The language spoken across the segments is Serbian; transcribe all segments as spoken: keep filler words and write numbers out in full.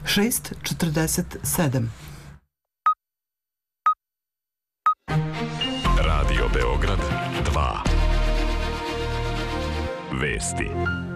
šest četrdeset sedam. Radio Beograd dva. Vesti.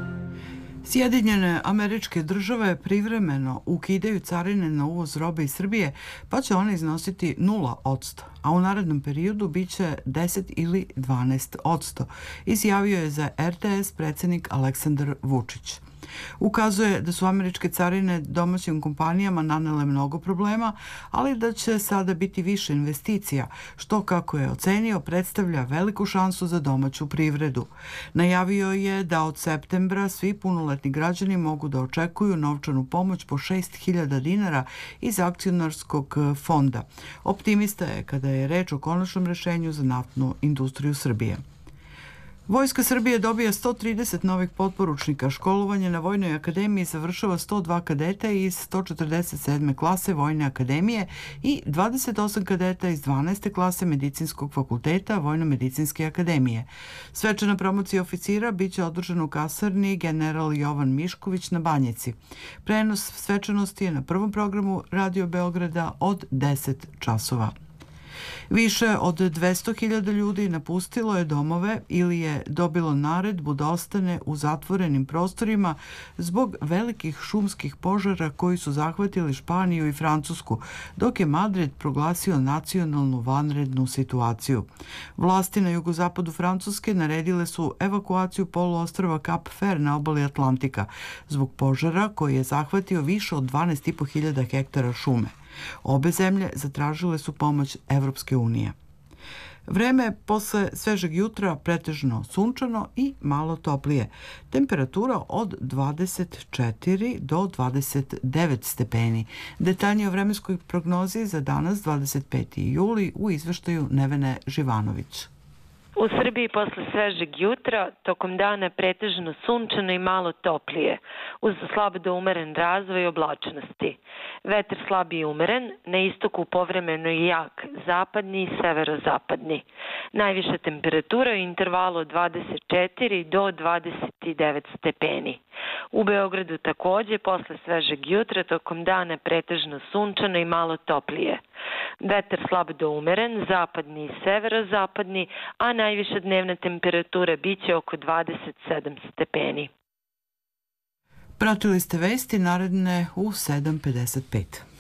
Sjedinjene Američke Države privremeno ukidaju carine na uvoz robe iz Srbije, pa će one iznositi nula odsto, a u narednom periodu bit će deset ili dvanaest odsto, izjavio je za er te es predsjednik Aleksandar Vučić. Ukazuje da su američke carine domaćim kompanijama nanele mnogo problema, ali da će sada biti više investicija, što, kako je ocenio, predstavlja veliku šansu za domaću privredu. Najavio je da od septembra svi punoletni građani mogu da očekuju novčanu pomoć po šest hiljada dinara iz akcionarskog fonda. Optimista je kada je reč o konačnom rešenju za naftnu industriju Srbije. Vojska Srbije dobija sto trideset novih potporučnika. Školovanje na Vojnoj akademiji završava sto dva kadeta iz sto četrdeset sedme klase Vojne akademije i dvadeset osam kadeta iz dvanaeste klase Medicinskog fakulteta Vojno-medicinske akademije. Svečana promocija oficira biće održana u kasarni General Jovan Mišković na Banjici. Prenos svečanosti je na prvom programu Radio Beograda od deset časova. Više od dvesta hiljada ljudi napustilo je domove ili je dobilo naredbu da ostane u zatvorenim prostorima zbog velikih šumskih požara koji su zahvatili Španiju i Francusku, dok je Madrid proglasio nacionalnu vanrednu situaciju. Vlasti na jugozapadu Francuske naredile su evakuaciju poluostrva Cap Fer na obali Atlantika zbog požara koji je zahvatio više od dvanaest i po hiljada hektara šume. Obe zemlje zatražile su pomoć Evropske unije. Vreme posle svežeg jutra pretežno sunčano i malo toplije. Temperatura od dvadeset četiri do dvadeset devet stepeni. Detaljnije o vremenskoj prognozi za danas dvadeset peti juli u izveštaju Nevene Živanović. U Srbiji posle svežeg jutra, tokom dana pretežno sunčano i malo toplije, uz slab do umeren razvoj oblačnosti. Vetar slab i umeren, na istoku povremeno i jak, zapadni i severozapadni. Najviša temperatura u intervalu od dvadeset četiri do dvadeset devet stepeni. U Beogradu takođe posle svežeg jutra, tokom dana pretežno sunčano i malo toplije. Vetar slab do umeren, zapadni i severozapadni, a najviša dnevna temperatura biće oko dvadeset sedam stepeni. Pratili ste vesti naredne u sedam pedeset pet.